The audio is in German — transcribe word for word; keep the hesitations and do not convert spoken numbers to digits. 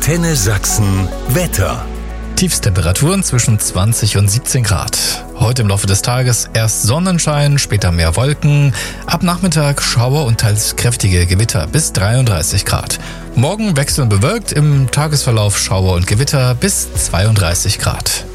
Antenne Sachsen Wetter. Tiefstemperaturen zwischen zwanzig und siebzehn Grad. Heute im Laufe des Tages erst Sonnenschein, später mehr Wolken. Ab Nachmittag Schauer und teils kräftige Gewitter bis dreiunddreißig Grad. Morgen wechselnd bewölkt, im Tagesverlauf Schauer und Gewitter bis zweiunddreißig Grad.